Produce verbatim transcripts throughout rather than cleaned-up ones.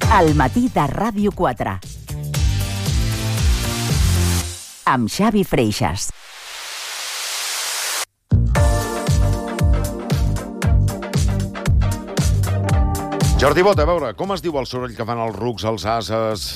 Al matí de Ràdio quatre. Amb Xavi Freixas. Jordi Bot, a veure, com es diu el soroll que fan els rucs, els ases?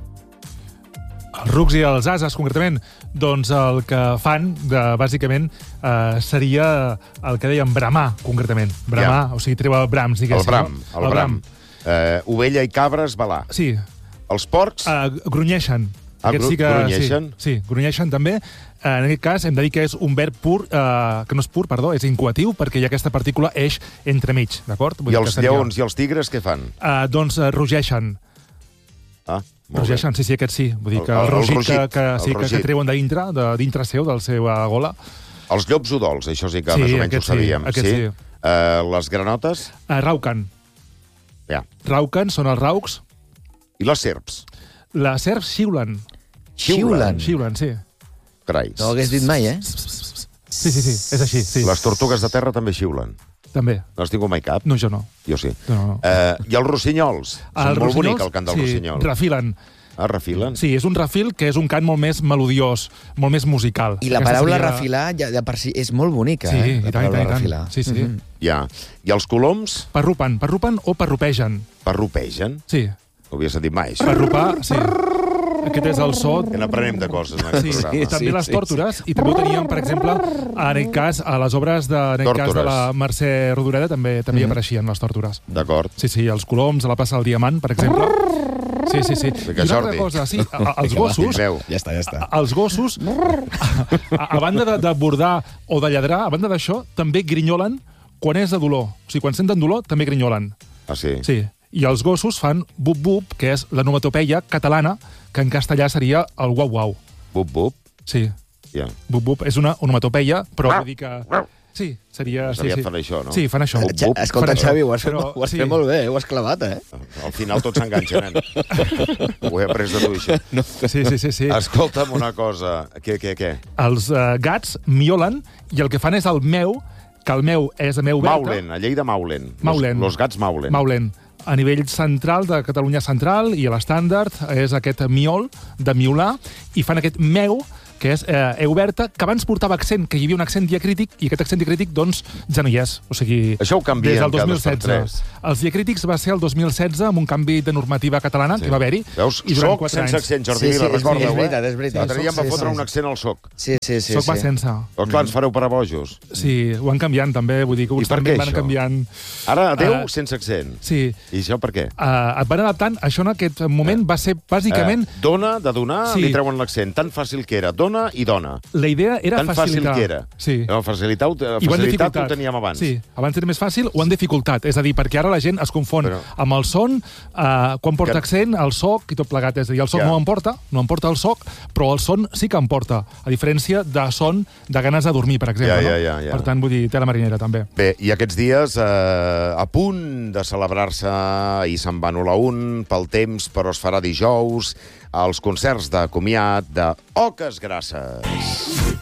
Els rucs i els ases, concretament, doncs el que fan, de, bàsicament, eh, seria el que dèiem bramar, concretament. Bramar, ja. O sigui, treure brams, diguéssim. El bram, no? el, el bram. bram. Eh, ovella i cabres, balar. Sí. Els porcs? Uh, grunyeixen. Ah, gru sí que, grunyeixen? Sí, sí, grunyeixen també. Uh, en aquest cas hem de dir que és un verb pur, uh, que no és pur, perdó, és incoatiu, perquè hi ha aquesta partícula eix entremig, d'acord? I els seria... lleons i els tigres què fan? Uh, doncs uh, rugeixen. Ah, molt rugeixen, bé. sí, sí, aquest sí. Vull dir que el, el, el rugit, rugit que, que, sí, que, que treuen de dintre, de dintre seu, del seu uh, gola. Els llops udols, això sí que sí, més o menys ho sabíem. Sí, sí. sí. Uh, les granotes? Uh, rauquen. Ja. Rauquen, són els raucs. I les serps? Les serps xiulen. Xiulen? Xiulen, sí. Carai. No ho hagués dit mai, eh? Sí, sí, sí, és així, sí. Les tortugues de terra també xiulen. També. No has tingut mai cap? No, jo no. Jo sí. No, no. Uh, I els rossinyols? És molt bonic el cant dels sí, rossinyols. refilen. Ah, refilen? Sí, és un refil que és un cant molt més melodiós, molt més musical. I la Aquesta paraula seria... refilar ja de per si és molt bonica, sí, eh? Sí, i tant, i tant. Sí, sí. Mm-hmm. Ja. I els coloms? Parrupen. Parrupen o parrupegen. Parrupegen? Sí. No ho havia sentit mai. Parrupar, sí. Aquest és el so... Que n'aprenem de coses en aquest sí, programa. Sí, també sí, les tòrtores, sí, sí. I també ho teníem, per exemple, en aquest cas, a les obres de, en aquest cas de la Mercè Rodoreda també també mm. apareixien les tòrtores. D'acord. Sí, sí, els coloms, a la plaça del Diamant, per exemple. Sí, sí, sí. I una altra cosa, sí, els gossos... Ja està, ja està. Els gossos, a, a banda de, de bordar o de lladrar, a banda d'això, també grinyolen quan és de dolor. O sigui, quan senten dolor, també grinyolen. Ah, sí? Sí. I els gossos fan bup-bup, que és l'onomatopeia catalana, que en castellà seria el guau-guau. Bup-bup? Sí. Ja. Bup-bup és una onomatopeia, però vull dir que... Sí, seria... Sí, sí. fan això, no? Sí, fan això. Bup, bup. Escolta, Xavi, ho has, però, fet, ho has sí. fet molt bé, ho has clavat, eh? Al final tot s'enganxa, nen. Ho he après de tu, això. No. Sí, sí, sí, sí. Escolta'm una cosa. Què, què, què? Els uh, gats miolen i el que fan és el meu, que el meu és a meu oberta. Maulen, a llei de Maulen. Maulen. Los, los gats maulen. Maulen. A nivell central de Catalunya Central i a l'estàndard és aquest miol de miolar i fan aquest meu, que és eh, oberta, que abans portava accent, que hi havia un accent diacrític, i aquest accent diacrític, doncs, ja no hi és. O sigui, això ho canvien des del dos mil cada dos per tres. Els diacrítics va ser el dos mil setze amb un canvi de normativa catalana, sí. que va haver-hi. Veus? Soc sense accent, Jordi Vila, recorda-ho, eh? És veritat, és veritat. L'altre dia em va fotre un accent al soc. Sí, sí, sí. Soc va sense. Però clar, ens fareu per a bojos. Sí, ho van canviant també, vull dir que uns també van canviant... Ara, adeu, uh, sense accent. Sí. I això per què? Uh, et van adaptant, això en aquest moment va ser bàsicament... Uh, dona, de donar, sí. Li treuen l'accent. Tan fàcil que era, dona i dona. La idea era tan facilitar. Tan fàcil que era. Sí. No, facilitat, facilitat ho teníem abans. Sí, abans era més fàcil, ho han dificultat. És a dir, perquè ara la gent es confon Però... amb el son, uh, quan porta que... accent, el soc i tot plegat. És a dir, el soc ja. no em porta, no em porta el soc, però el son sí que em porta, a diferència de son de ganes de dormir, per exemple. Ja, no? ja, ja, ja. Per tant, vull dir, tela marinera, també. Bé, i aquests dies, eh, a punt de celebrar-se, i se'n va anul·lar un pel temps, però es farà dijous, els concerts de comiat de Oques Grasses.